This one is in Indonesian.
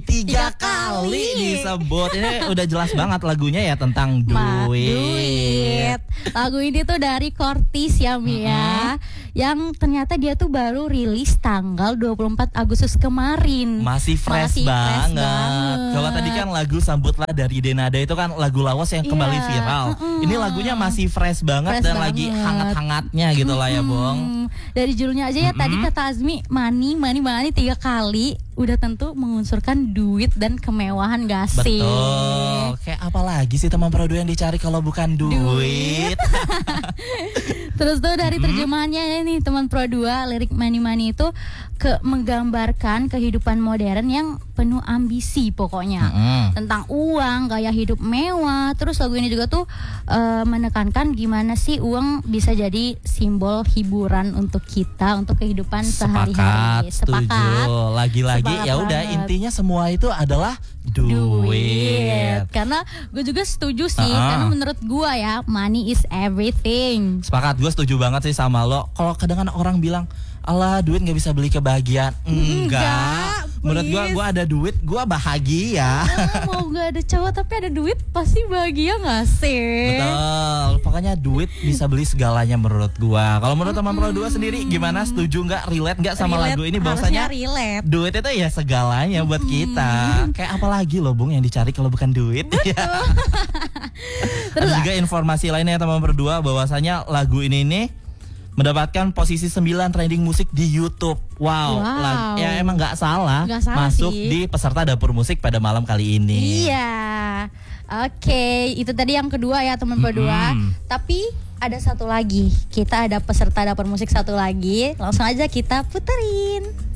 3 kali disebut. Ini udah jelas banget lagunya ya tentang duit. Lagu ini tuh dari Kortis ya Mia, yang ternyata dia tuh baru rilis tanggal 24 Agustus kemarin. Masih fresh banget. Kalau tadi kan lagu Sambutlah dari Denada itu kan lagu lawas yang kembali viral. Ini lagunya masih fresh banget dan lagi hangat-hangatnya gitu lah ya Bong. Dari judulnya aja ya, tadi kata Azmi money 3 kali, udah tentu mengunsurkan duit dan kemewahan gak sih? Betul. Kayak apa lagi sih teman Pro 2 yang dicari kalau bukan duit? Terus tuh dari terjemahannya ini teman Pro 2, lirik money itu menggambarkan kehidupan modern yang penuh ambisi pokoknya. Tentang uang, gaya hidup mewah. Terus lagu ini juga tuh menekankan gimana sih uang bisa jadi simbol hiburan untuk kita, untuk kehidupan sehari-hari. Sepakat. Lagi-lagi ya udah, intinya semua itu adalah duit. Karena gue juga setuju sih, karena menurut gue ya money is everything. Sepakat, gue setuju banget sih sama lo. Kalau kadang orang bilang, alah duit gak bisa beli kebahagiaan. Enggak. Menurut gue ada duit, gue bahagia. Mau gak ada cowok tapi ada duit pasti bahagia gak sih? Betul. Pokoknya duit bisa beli segalanya menurut gue. Kalau menurut teman Pro 2 sendiri gimana? Setuju gak? Relate gak sama lagu ini? Bahwasanya duit itu ya segalanya buat kita. Kayak apa lagi loh Bung yang dicari kalau bukan duit? Terus ada juga informasi lainnya teman Pro 2, bahwasanya lagu ini nih mendapatkan posisi 9 trending musik di YouTube. Wow. Ya emang gak salah masuk sih di peserta dapur musik pada malam kali ini. Iya. Oke, itu tadi yang kedua ya teman Pro 2. Tapi ada satu lagi. Kita ada peserta dapur musik satu lagi. Langsung aja kita puterin.